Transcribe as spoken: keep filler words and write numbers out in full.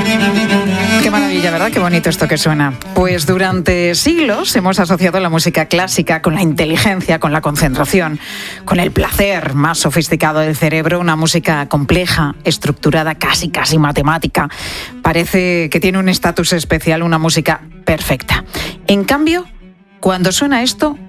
Qué maravilla, ¿verdad? Qué bonito esto que suena. Pues durante siglos hemos asociado la música clásica con la inteligencia, con la concentración, con el placer más sofisticado del cerebro, una música compleja, estructurada, casi, casi matemática. Parece que tiene un estatus especial, una música perfecta. En cambio, cuando suena esto,